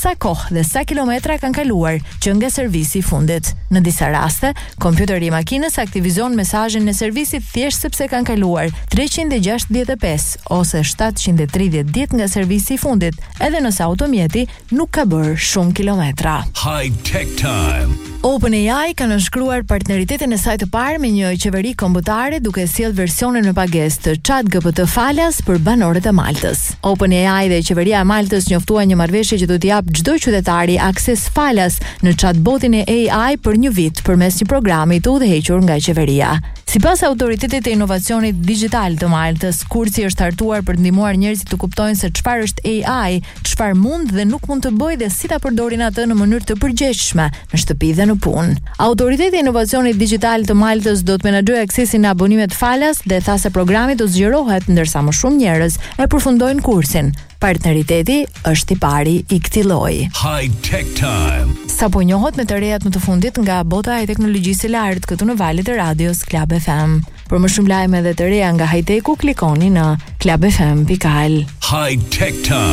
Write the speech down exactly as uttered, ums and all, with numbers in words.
sa kohë dhe sa kilometra kanë kaluar që nga servisi i fundit. Në disa raste, kompjuteri i makinës aktivizon mesazhin e servisit thjesht sepse kanë kaluar treqind e gjashtëdhjetë e pesë ose shtatëqind e tridhjetë ditë nga servisi i fundit, edhe nëse automjeti nuk ka bërë shumë kilometra. High Tech Time. OpenAI ka nënshkruar partneritetin e saj të parë me një qeveri kombëtare duke sjellë versionin me pagesë të ChatGPT falas për banorët e Maltës. OpenAI dhe qeveria e Maltës njoftuan një marrëveshje që do t'i japë çdo qytetari akses falas në chatbotin e A I për një vit përmes një programi të udhëhequr nga qeveria. Sipas autoritetit të inovacionit digjital të Maltës, kursi është hartuar për të ndihmuar njerëzit të kuptojnë se çfarë është A I, çfarë mund dhe nuk mund të bëjë dhe si ta përdorin atë në mënyrë të përgjegjshme në shtëpi dhe në punë. Autoriteti i inovacionit digjital të Maltës do të menaxhojë aksesin në abonimet falas dhe tha se programi do zgjerohet ndërsa më shumë njerëz e përfundojnë kursin. Partneriteti është i pari i këtij lloji. High Tech Time. Sapo njohët me të rejat më të fundit nga bota e teknologjisë së lartë këtu në valët e radios Club F M. Për më shumë lajme dhe të reja nga high-techu, klikoni në club f m dot al. High Tech Time.